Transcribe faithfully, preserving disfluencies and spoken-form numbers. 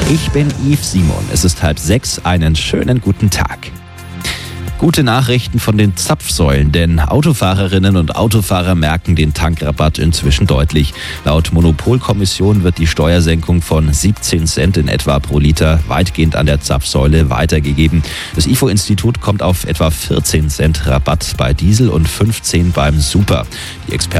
Ich bin Yves Simon. Es ist halb sechs. Einen schönen guten Tag. Gute Nachrichten von den Zapfsäulen, denn Autofahrerinnen und Autofahrer merken den Tankrabatt inzwischen deutlich. Laut Monopolkommission wird die Steuersenkung von siebzehn Cent in etwa pro Liter weitgehend an der Zapfsäule weitergegeben. Das I F O-Institut kommt auf etwa vierzehn Cent Rabatt bei Diesel und fünfzehn beim Super. Die Experten